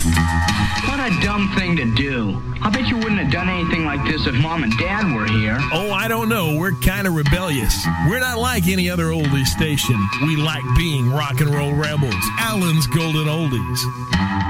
What a dumb thing to do. I bet you wouldn't have done anything like this if Mom and Dad were here. Oh, I don't know. We're kind of rebellious. We're not like any other oldies station. We like being rock and roll rebels. Allen's Golden Oldies.